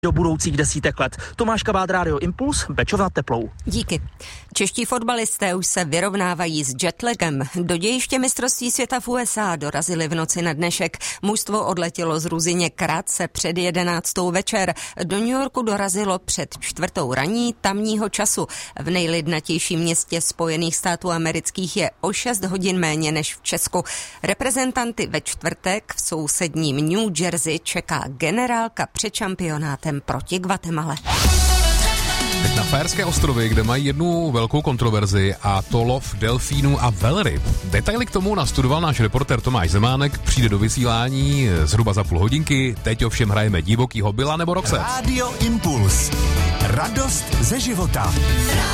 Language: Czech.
do budoucích desítek let. Tomáš Kabát, Rádio Impuls, Bečov nad Teplou. Díky. Čeští fotbalisté už se vyrovnávají s jetlagem. Do dějiště mistrovství světa v USA dorazili v noci na dnešek. Mužstvo odletělo z Ruzyně krátce před 11. večer. Do New Yorku dorazilo před 4. raní tamního času. V nejlidnatějším městě Spojených států amerických je o 6 hodin méně než v Česku. Reprezentanty ve čtvrtek v sousedním New Jersey čeká generálka před šampionátem proti Guatemale. Teď na Faerské ostrovy, kde mají jednu velkou kontroverzi, a to lov delfínů a velryb. Detaily k tomu nastudoval náš reportér Tomáš Zemánek, přijde do vysílání zhruba za půl hodinky. Teď ovšem hrajeme divokýho Byla nebo Roxe. Rádio Impuls. Radost ze života.